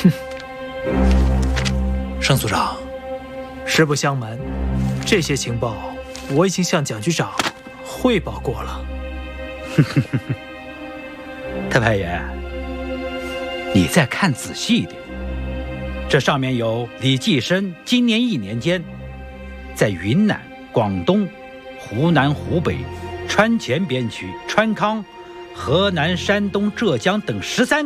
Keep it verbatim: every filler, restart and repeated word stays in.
盛组长， 实不相瞒，这些情报我已经向蒋局长汇报过了。 特派员，你再看仔细一点，这上面有李济深今年一年间，在云南、广东、湖南、湖北、川黔边区、川康、河南、山东、浙江等十三